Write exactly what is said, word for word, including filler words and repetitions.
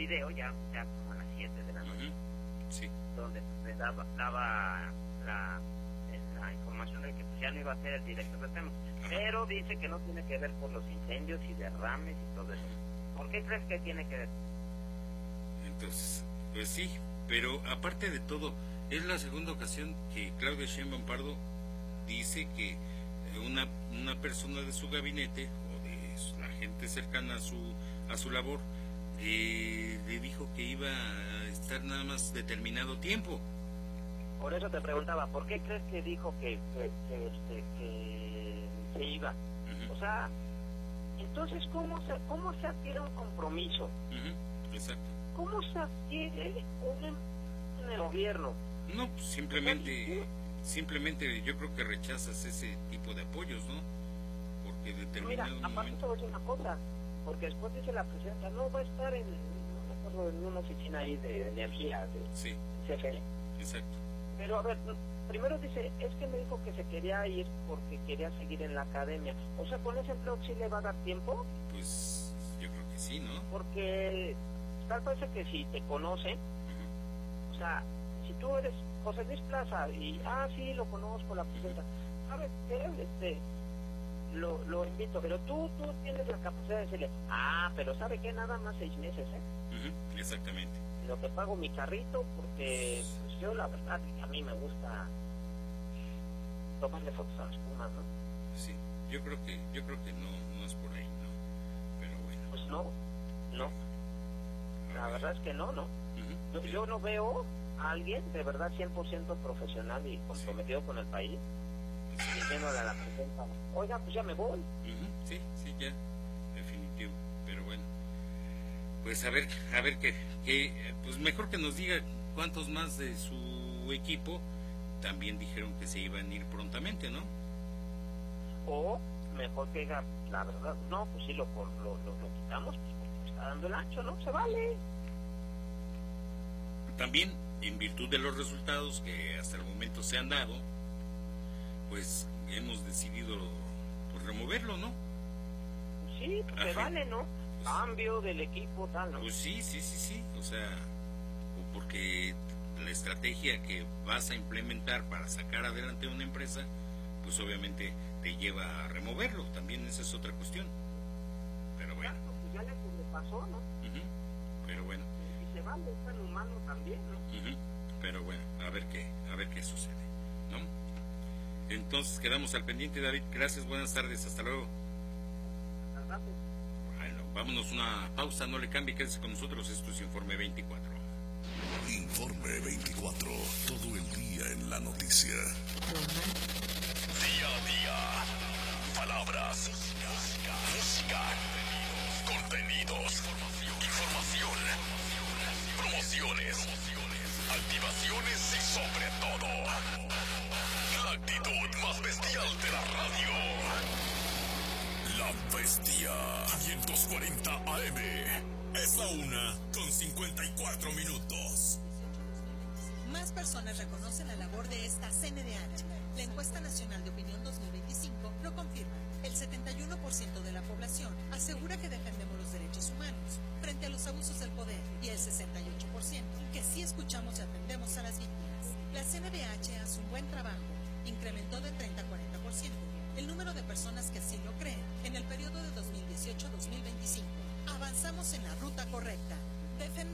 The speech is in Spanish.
video ya, ya como a las siete de la noche, uh-huh. Sí. donde le daba, daba la, la información de que pues, ya no iba a ser el director del tema, uh-huh. pero dice que no tiene que ver por los incendios y derrames y todo eso. ¿Por qué crees que tiene que ver? Entonces, pues sí, pero aparte de todo, es la segunda ocasión que Claudia Sheinbaum Pardo dice que una, una persona de su gabinete o de la gente cercana a su, a su labor eh, le dijo que iba a estar nada más determinado tiempo. Por eso te preguntaba, ¿por qué crees que dijo que, que, que, este, que se iba? Uh-huh. O sea, entonces, ¿cómo se, cómo se adquiere un compromiso? Uh-huh. Exacto. ¿Cómo se adquiere un, en el gobierno? No, pues simplemente, simplemente yo creo que rechazas ese tipo de apoyos, ¿no? Porque determinado Mira, aparte momento... te voy a decir una cosa, porque después dice la presidenta, no, va a estar en, no me acuerdo, en una oficina ahí de energía, de sí. C F E. Exacto. Pero a ver, primero dice, es que me dijo que se quería ir porque quería seguir en la academia. O sea, ¿con ese empleo sí le va a dar tiempo? Pues yo creo que sí, ¿no? Porque tal parece que si te conocen, uh-huh. o sea, si tú eres José Luis Plaza y, ah, sí, lo conozco, la presidenta, ¿sabes qué? Este, lo, lo invito, pero tú, tú tienes la capacidad de decirle, ah, pero ¿sabe qué? Nada más seis meses, ¿eh? Uh-huh. Exactamente. Lo que pago mi carrito, porque pues, yo la verdad, a mí me gusta tomarle fotos a las pumas, ¿no? Sí, yo creo que, yo creo que no, no es por ahí, ¿no? Pero bueno. Pues no, no. La verdad es que no, ¿no? Uh-huh. Yo, yo no veo a alguien de verdad cien por ciento profesional y comprometido sí. con el país sí. diciéndole a la presidenta, oiga, pues ya me voy. Uh-huh. Sí, sí, ya, definitivo, pero bueno. Pues a ver, a ver que, que, pues mejor que nos diga cuántos más de su equipo también dijeron que se iban a ir prontamente, ¿no? O mejor que diga, la verdad, no, pues sí, lo, lo, lo, lo quitamos, pues porque está dando el ancho, ¿no? Se vale. También, en virtud de los resultados que hasta el momento se han dado, pues hemos decidido pues, removerlo, ¿no? Pues sí, pues se vale, ¿no? Pues, cambio del equipo, tal, ¿no? Pues sí, sí, sí, sí, o sea, o porque la estrategia que vas a implementar para sacar adelante una empresa, pues obviamente te lleva a removerlo, también esa es otra cuestión. Pero bueno. Claro, pues ya le, le pasó, ¿no? Uh-huh. Pero bueno. Y se vale, es tan humano también, ¿no? Uh-huh. Pero bueno, a ver qué, a ver qué sucede, ¿no? Entonces quedamos al pendiente, David. Gracias, buenas tardes, hasta luego. Hasta luego. Bueno, vámonos una pausa, no le cambie, quédese con nosotros, esto es Informe veinticuatro. Informe veinticuatro, todo el día en la noticia. Día a día, palabras, música, contenidos, información, promociones, activaciones y sobre todo, la actitud más bestial de la radio. La Bestia quinientos cuarenta A M. Es la una con cincuenta y cuatro minutos. Más personas reconocen la labor de esta C N D H. La encuesta nacional de opinión dos mil veinticinco lo confirma. El setenta y uno por ciento de la población asegura que defendemos los derechos humanos frente a los abusos del poder y el sesenta y ocho por ciento que sí escuchamos y atendemos a las víctimas. La C N D H hace un buen trabajo. Incrementó de treinta a cuarenta por ciento el número de personas que así lo creen en el periodo de dos mil dieciocho a dos mil veinticinco. Avanzamos en la ruta correcta. Defendemos